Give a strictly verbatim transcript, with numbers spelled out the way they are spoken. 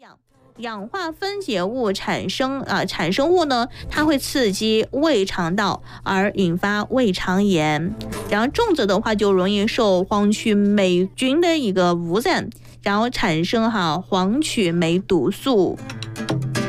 氧化分解物产生啊、呃，产生物呢，它会刺激胃肠道，而引发胃肠炎。然后重则的话，就容易受黄曲霉菌的一个污染，然后产生哈黄曲霉毒素。